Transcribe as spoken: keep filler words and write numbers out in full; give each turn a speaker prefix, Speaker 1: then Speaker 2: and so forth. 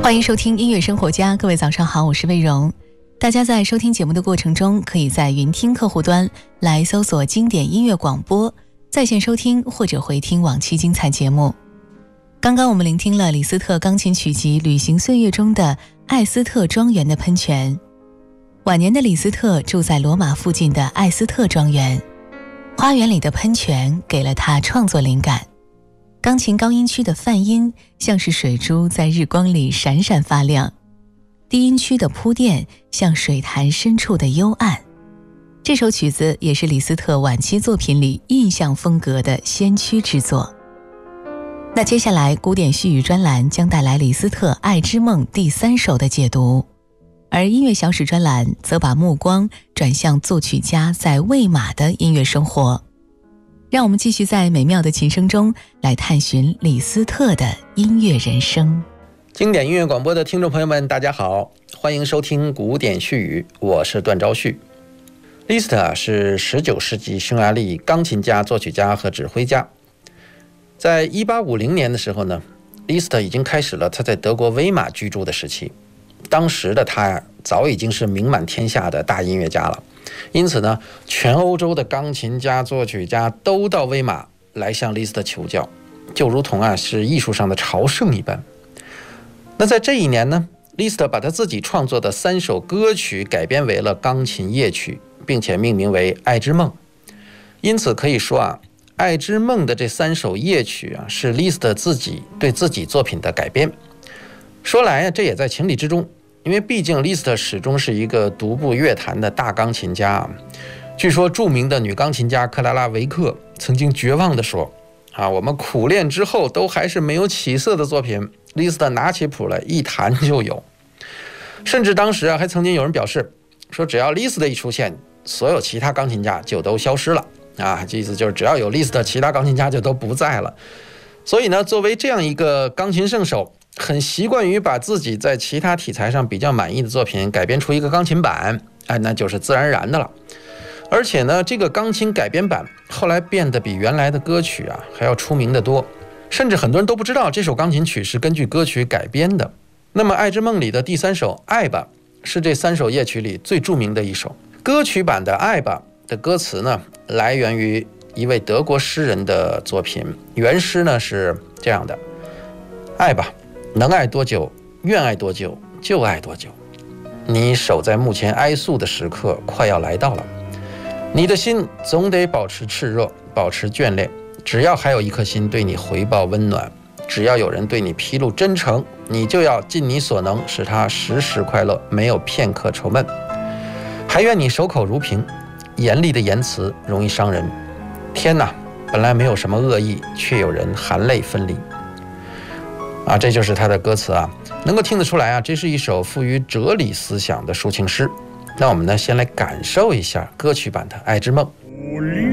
Speaker 1: 欢迎收听音乐生活家，各位早上好，我是魏荣。大家在收听节目的过程中，可以在云听客户端来搜索经典音乐广播，在线收听或者回听往期精彩节目。刚刚我们聆听了李斯特钢琴曲集《旅行岁月》中的艾斯特庄园的喷泉。晚年的李斯特住在罗马附近的艾斯特庄园，花园里的喷泉给了他创作灵感。钢琴高音区的泛音像是水珠在日光里闪闪发亮，低音区的铺垫像水潭深处的幽暗。这首曲子也是李斯特晚期作品里印象风格的先驱之作。那接下来古典絮语专栏将带来李斯特《爱之梦》第三首的解读，而音乐小史专栏则把目光转向作曲家在魏玛的音乐生活。让我们继续在美妙的琴声中来探寻李斯特的音乐人生。
Speaker 2: 经典音乐广播的听众朋友们，大家好，欢迎收听古典絮语，我是段昭旭。李斯特是十九世纪匈牙利钢琴家、作曲家和指挥家。在一八五零年的时候呢，李斯特已经开始了他在德国威玛居住的时期。当时的他呀，早已经是名满天下的大音乐家了。因此呢，全欧洲的钢琴家、作曲家都到威玛来向李斯特求教，就如同啊是艺术上的朝圣一般。那在这一年呢，李斯特把他自己创作的三首歌曲改编为了钢琴夜曲，并且命名为《爱之梦》。因此可以说啊，《爱之梦》的这三首夜曲啊，是李斯特自己对自己作品的改编。说来啊，这也在情理之中。因为毕竟李斯特始终是一个独步乐坛的大钢琴家。据说著名的女钢琴家克拉拉维克曾经绝望地说啊，我们苦练之后都还是没有起色的作品，李斯特拿起谱来一弹就有。甚至当时啊，还曾经有人表示说，只要李斯特一出现，所有其他钢琴家就都消失了啊，这意思就是只要有李斯特，其他钢琴家就都不在了。所以呢，作为这样一个钢琴圣手，很习惯于把自己在其他题材上比较满意的作品改编出一个钢琴版，哎，那就是自然而然的了。而且呢，这个钢琴改编版后来变得比原来的歌曲啊还要出名的多，甚至很多人都不知道这首钢琴曲是根据歌曲改编的。那么《爱之梦》里的第三首《爱吧》是这三首夜曲里最著名的一首。歌曲版的《爱吧》的歌词呢，来源于一位德国诗人的作品，原诗呢是这样的：爱吧，能爱多久，愿爱多久，就爱多久。你守在目前哀诉的时刻快要来到了，你的心总得保持炽热，保持眷恋。只要还有一颗心对你回报温暖，只要有人对你披露真诚，你就要尽你所能使他时时快乐，没有片刻愁闷。还愿你守口如瓶，严厉的言辞容易伤人。天哪，本来没有什么恶意，却有人含泪分离。啊，这就是他的歌词啊，能够听得出来啊，这是一首富于哲理思想的抒情诗。那我们呢，先来感受一下歌曲版的《爱之梦》。